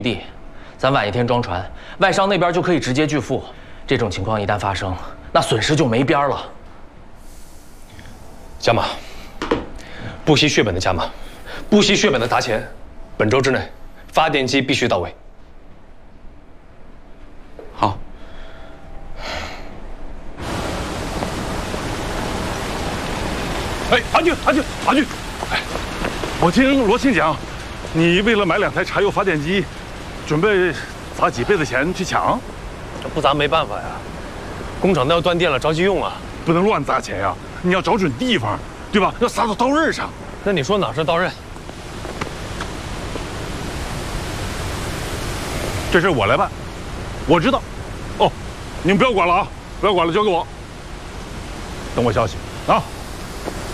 地，咱晚一天装船，外商那边就可以直接拒付。这种情况一旦发生，那损失就没边了。 加码，不惜血本的加码，不惜血本的砸钱，本周之内，发电机必须到位。 好。 哎，阿俊，哎，我听罗庆讲，你为了买2台柴油发电机，准备砸几倍的钱去抢？ 这不砸没办法呀，工厂都要断电了，着急用啊！ 不能乱砸钱呀，你要找准地方，对吧？要撒到刀刃上。 那你说哪是刀刃？ 这事我来办，我知道。哦，你们不要管了啊，不要管了，交给我。等我消息啊。